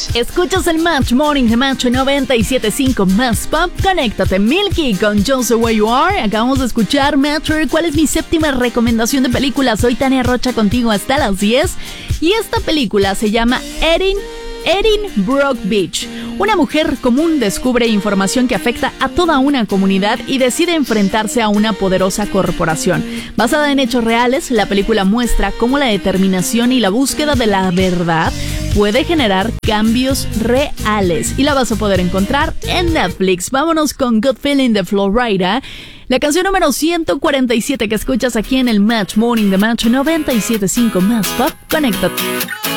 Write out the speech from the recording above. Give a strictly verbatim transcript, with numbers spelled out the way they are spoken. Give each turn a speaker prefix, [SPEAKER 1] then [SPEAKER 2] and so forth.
[SPEAKER 1] Escuchas el Match Morning de Match noventa y siete punto cinco Más Pop. Conéctate, Milky, con Just the Way You Are. Acabamos de escuchar Matcher. ¿Cuál es mi séptima recomendación de película? Soy Tania Rocha, contigo hasta las diez. Y esta película se llama Erin, Erin Brockovich. Una mujer común descubre información que afecta a toda una comunidad y decide enfrentarse a una poderosa corporación. Basada en hechos reales, la película muestra cómo la determinación y la búsqueda de la verdad puede generar cambios reales. Y la vas a poder encontrar en Netflix. Vámonos con Good Feeling de Flo Rida. La canción número ciento cuarenta y siete que escuchas aquí en el Match Morning de Match noventa y siete punto cinco Más Pop. Conéctate.